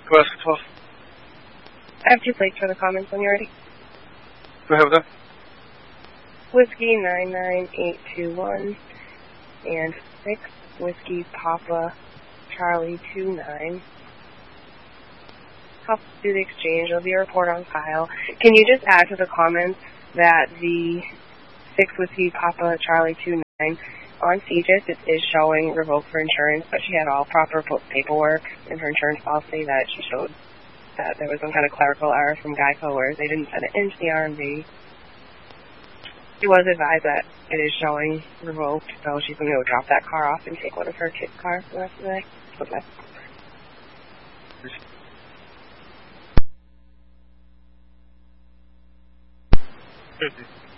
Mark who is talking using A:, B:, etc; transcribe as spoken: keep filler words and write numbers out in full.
A: Go ahead, twelve.
B: I have two plates for the comments when you're ready.
A: Go ahead with that.
B: Whiskey nine nine eight two one and six Whiskey Papa Charlie two nine. Help do the exchange of your report on file. Can you just add to the comments that the six Whiskey Papa Charlie two nine on C G I S, it is showing revoked for insurance, but she had all proper paperwork in her insurance policy that she showed that there was some kind of clerical error from Geico where they didn't send it into the R and B. She was advised that it is showing revoked, so she's going to go drop that car off and take one of her kids' cars for the rest of the day. Okay.
A: Fifty.